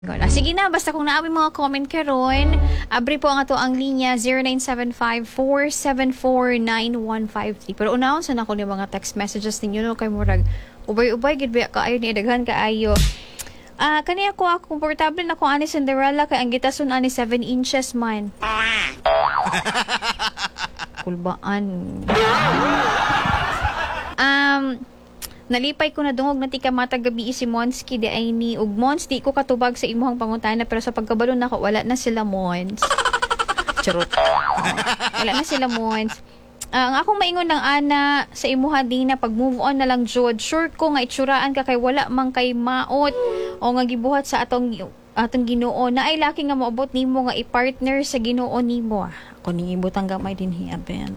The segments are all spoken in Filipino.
Sige na, basta kung naamoy mga comment karon, abri po ang ato ang linya 0975-474-9153. Pero unahon sa nako ni mga text messages ninyo no kay murag ubay-ubay gid ba kaayo ni daghan kaayo. Kaniya ko ako komportable na ko ani Cinderella kay ang gitason ani 7 inches man. Kulbaan. Nalipay ko na dungog na tika matag gabi si Monski di ay ni ug Mons di ko katubag sa imuhang pangutana pero sa pagkabalo nako wala na sila Mons. Charot. Wala na sila Mons. Ang akong maingon ng ana sa imuha din na pag move on na lang jud. Sure ko nga itsuraan ka kay wala man kay maot o nga gibuhat sa atong Ginoo na ay laki nga moabot nimo nga i-partner sa Ginoo nimo. Ako ning ibutang gamay din hiaben.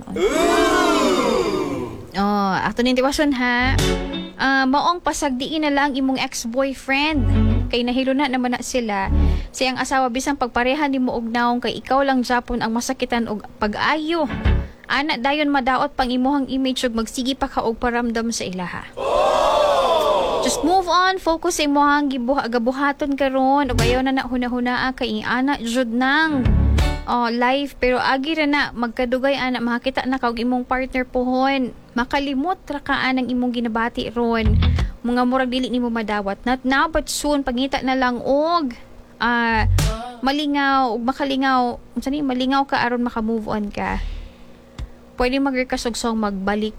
Ato ning tiwason ha. Maong pasagdiin na lang imong ex-boyfriend kay nahilo na naman na sila siyang asawa bisang pagparehan nimo og naong kay ikaw lang japon ang masakitan og pag-ayo ana dayon madaot pang imuhang image ug magsigi pa ka og paramdam sa ilaha. Just move on, focus sa imuhang gabuhaton karon ug ayaw na huna-hunaa kay ana jud nang life pero agi ra na magkadugay ana makita na kag imong partner pohon makalimot ra ka anang imong ginabati ron mga murag dili nimo madawat not now but soon pangita na lang og malingaw ug makalingaw unsa ni malingaw ka aron maka-move on ka pwede mag-request og song magbalik.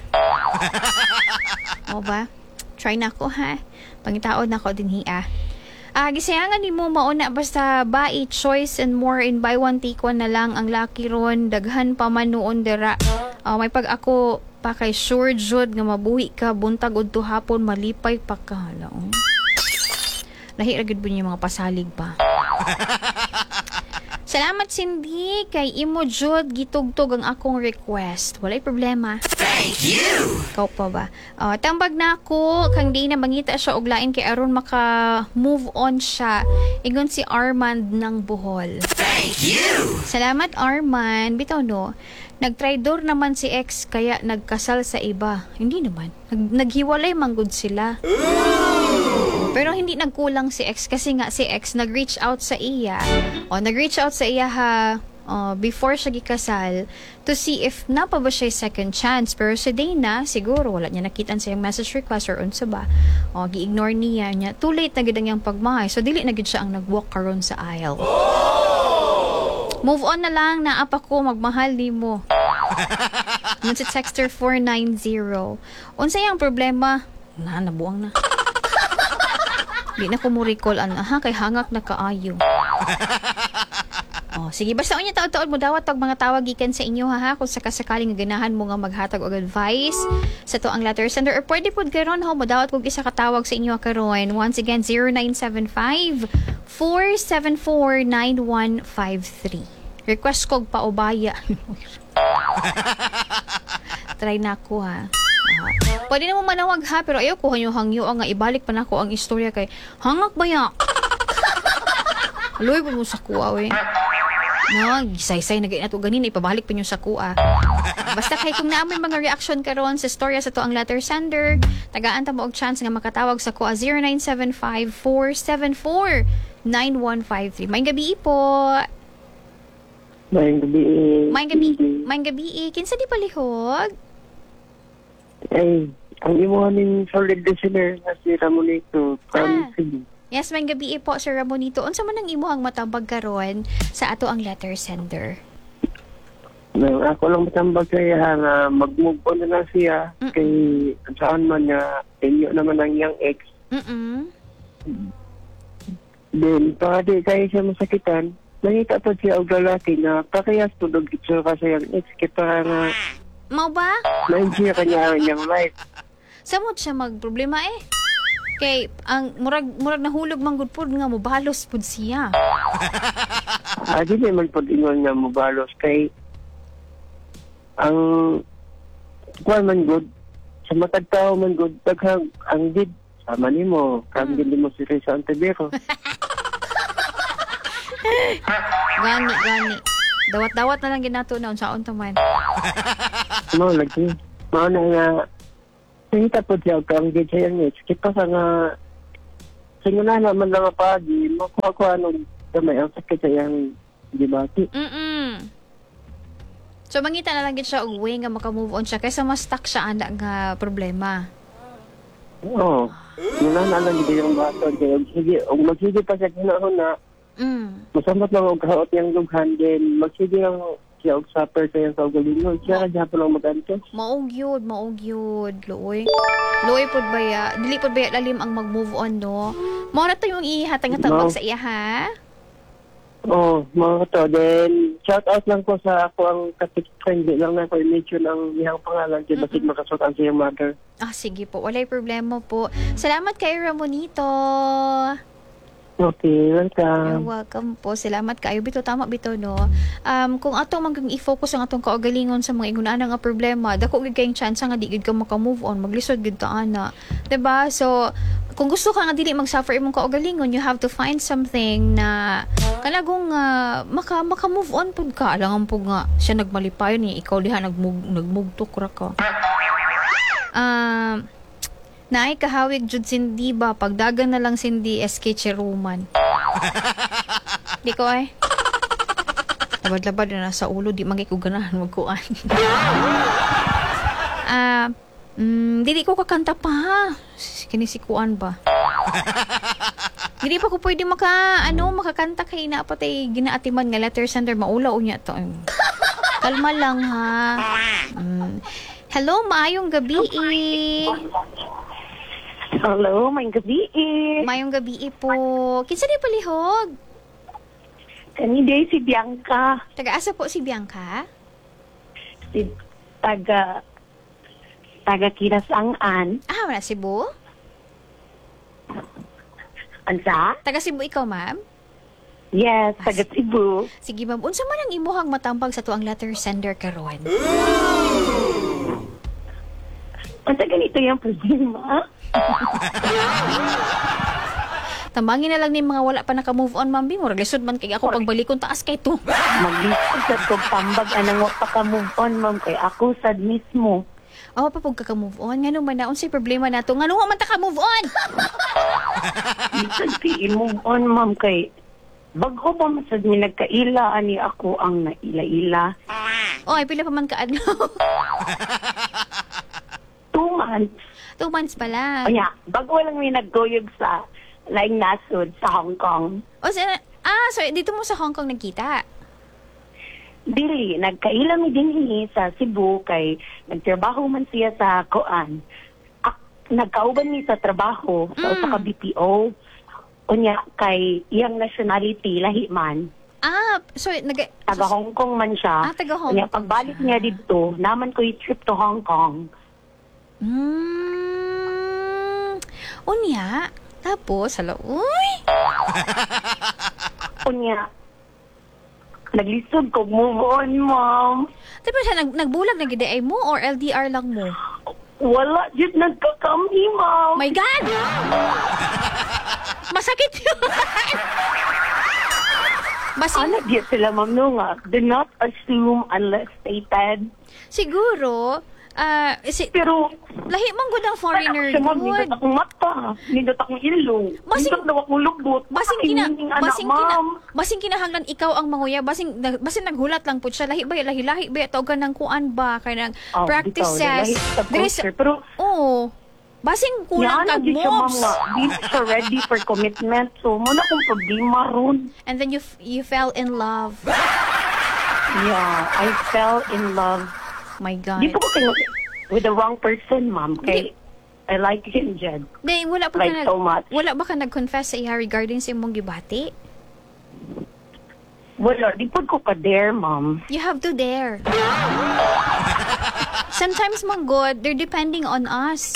O ba try na ko ha pangitaod na ko din hiya. Gisayangan ni mo mauna basta buy choice and more in buy one take one na lang ang lucky ron daghan pa man noon dira. May pag ako pa kay sure jud nga mabuhi ka buntag udto hapon malipay pa ka laong. Lahi ra gid bunya mga pasalig pa. Salamat Cindy kay imo jud gitugtog ang akong request. Walay problema. Thank you! Ikaw pa ba? Tambag na ako, kang di na mangita siya og lain kay aron maka-move on siya. Ingon si Armand ng Bohol. Thank you! Salamat Armand. Bitaw no, nagtraidor naman si ex kaya nagkasal sa iba. Hindi naman. Naghiwalay manggod sila. Pero hindi nagkulang si ex kasi nga si ex nag-reach out sa iya. Nag-reach out sa iya ha before siya gikasal to see if napa ba siya second chance. Pero sa day na, siguro wala niya nakitan sa yung message request or unsa ba. Gi-ignore niya. Too late na gid ang iyang pagmahay. So dili na gid siya ang nag-walk karon sa aisle. Move on na lang na apa ko magmahal nimo. Yun si Texter 490. Unsa yang problema? Nabuang na. Di na ko mo recall kay hangak na kaayo. Sige basta unya taod-taod mo dawat tag mga tawag gikan sa inyo ha kung sakasakaling ganahan mo nga maghatag og advice sa to ang letter sender or pwede pud karon mo dawat kog isa ka tawag sa inyo karon. Once again 0975-474-9153. Request kog paubaya. Try na ko ha. Pwede na mo manawag ha pero ayaw ko hangyo nga ibalik pa nako ang istorya kay hangak baya. Aloy mo sa kuwa we. Gisay-say na ganito ganin ipabalik pa nyo sa kuha. Basta kay kung naamoy mga reaction karon sa storya sa to ang letter sender, tagaan ta mo og chance nga makatawag sa kuha 0975-474-9153. Maayong gabi po. Maayong gabi. Maayong gabi. Kinsa di palihog? Ay, ang imuhaning solid listener na si Ramonito from Cebu. Yes, may gabi po, Sir Ramonito. Unsa man ang imuhang matambag karon sa ato ang letter sender? No, ako lang matambag kaya nga mag-move on na lang siya. Kay saan man nga inyo naman ang iyang ex. Then, para di kaya siya masakitan, nangita pa siya og lalaki na pakayas tulog ito kasi yung ex kaya para nga Mau ba? na-enjoy kanya ang iyang life. Samot siya magproblema kay ang murag nahulog man gud pod nga mobalos pod siya. Di naman po ingon nga mobalos kay ang kuwan man good sa matag tao man good daghang ang did sama nimo kang dili mo si Risa Antibero. Gani. Dawat-dawat na lang ginato na unsaon to man. Lagi. Mao na nga nakita po siya kang did siya nga kita sa nga Sinuna naman lang pa, di makuha ko anong gamay ang sakit sa iyang dibati. So, mangita na lang gid siya og way nga maka-move on siya kaysa mas stuck siya ana nga problema. Oo. Sinuna na lang dito yung baton. Kaya magsige pa siya kinahuna. Masamot lang og kaot yung lughan din. Magsige lang siya og supper sa iyang kaugalingon. Siya ka dyan lang mag-antos. Maog yun, Luoy. Luoy pod baya, dili pod baya lalim ang mag-move on, no? Mao na to yung ihatag-hatag sa iya, ha? Oo, mga to. Then, shout out lang ko sa ako ang katik-friendly lang na ko i-mention ang iyang pangalan. Kaya basig makasutan sa iyang mother. Sige po, walay problema po. Salamat kay Ramonito. Okay, You're welcome. welcome po. Salamat kayo. Bito, tama bito, no? Kung ato maging i-focus ang atong kaugalingon sa mga ingunaan nga problema, dako gid kayong chance nga di gid ka maka-move on, maglisod gid ta ana. 'Di ba? So, kung gusto ka nga dili mag-suffer imong kaugalingon, you have to find something na kanagong maka-move on pud ka. Alangan pud nga siya nagmalipayon ni ikaw diha nagmugtok ra ka. Naay kahawig jud sindi ba pagdagan na lang sindi SK Cheruman. Di ko ay. Labad-labad na sa ulo di magay ko ganahan magkuan. Dili ko kakanta pa. Kinisikuan ba? Dili pa ko pwede makakanta kay na patay ginaatiman nga letter sender maulaw niya to. Kalma lang ha. Hello, maayong gabi. Hello, may gabi Mayong gabi po. Kinsa di palihog? Kani day si Bianca. Taga-asa po si Bianca? Si taga Kinasangan. Wala Cebu? Ansa? Taga Cebu ikaw, ma'am? Yes, taga Cebu. Sige, ma'am. Unsa man ang imuhang matambag sa tuang letter sender karon? Unsa ganito yung problema? Tambangin na lang ni mga wala pa naka-move on, ma'am. Murag lisod man kay ako pagbalikon taas kay to. Maglisod sa kong tambag anang wa pa ka move on, ma'am, kay ako sad mismo. Pa pag ka-move on. Ngano man na unsay problema nato? Ngano man ta ka-move on? Lisod kay i-move on, ma'am, kay bago pa masad mi nagkaila ani ako ang naila-ila. Ay pila pa man ka adlaw. 2 months. 2 months pa lang. O ya, bago lang mi naggoyog sa laing nasod sa Hong Kong. So dito mo sa Hong Kong nagkita? Dili, nagkaila mi dinhi sa Cebu kay nagtrabaho man siya sa Koan. Nagkauban mi sa trabaho sa usa ka BPO. Unya kay iyang nationality lahi man. So Taga Hong Kong man siya. Taga Hong Unya Kong pagbalik niya dito, naman ko i-trip to Hong Kong. Unya, tapos, uy! Unya, naglisod ko, move on, ma'am. Diba siya, nagbulag na gid ay mo or LDR lang mo? Wala, just nagkakami, ma'am. My God! Masakit yun! Ano diya sila, ma'am, no nga? Do not assume unless stated. Siguro, Pero, lahi man gud ang foreigner siya, ma'am, good. nindot akong mata, nindot akong ilong, nindot daw akong lubot. Basing kinahanglan ikaw ang manguya, basing naghulat lang pud siya, lahi ba tawgan ng kuan ba kay nang practices. Pero, basing kulang kag moves. Di siya ready for commitment. So, muna kong problema ron. And then you fell in love. Yeah, I fell in love. My God. Di po ko with the wrong person, ma'am. Kay, I like him, Jed. Wala pa Like so much. Wala ba ka nag-confess sa iya regarding sa imong gibati? Wala, di po ko ka-dare, ma'am. You have to dare. Sometimes, mang God, they're depending on us.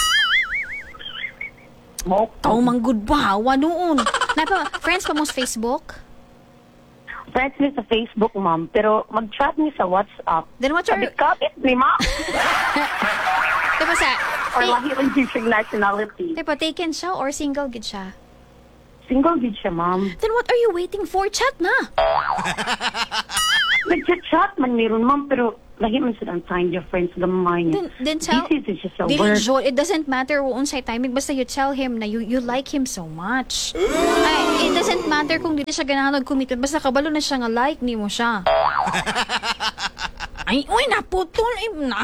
Mang good ba? Wanoon. Friends pa mo sa Facebook? Friends niya sa Facebook, ma'am. Pero mag-chat niya sa WhatsApp. Then what's your... Kabit ni ma'am. Diba sa... Or lahi lang yung nationality. Diba, taken siya or single gid siya? Single gid siya, ma'am. Then what are you waiting for? Chat na! Nag-chat man meron ma'am, pero lahi man sila ang sign your friends gamay niya. Then tell, This is just a dili, work. Joel, it doesn't matter kung unsay timing, basta you tell him na you like him so much. Ay, it doesn't matter kung dili siya ganahan committed, basta kabalo na siya nga like ni mo siya. Ay, uy, naputol. Ay, na.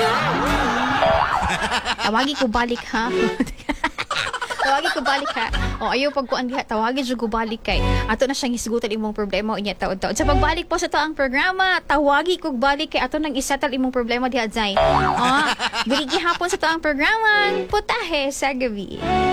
Tawagi ko balik, ha? Tawagi ko balik, ha? O, ayaw pagkuan diha, tawagi ko balik kay. Ato na siyang isgutan imong problema o inya taod-taod. Sa pagbalik po sa toang programa, tawagi ko balik kay ato nang isettle imong problema diha, Zay. O, biligi hapon sa toang programa, putahe sa gabi.